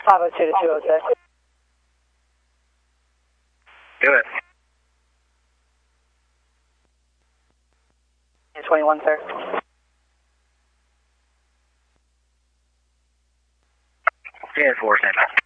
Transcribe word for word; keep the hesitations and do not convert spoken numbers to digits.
five oh two to two oh six. Do it. twenty-one, sir. ten four, stand by.